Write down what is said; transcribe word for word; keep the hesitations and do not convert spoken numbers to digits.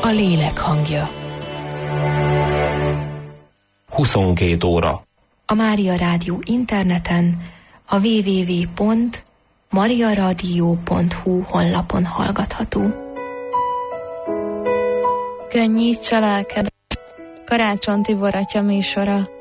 a lélek hangja. huszonkét óra. A Mária Rádió interneten, a double-u double-u double-u pont mariaradio pont hu honlapon hallgatható. Könnyíts a lelked. Karácsony Tibor atya műsora.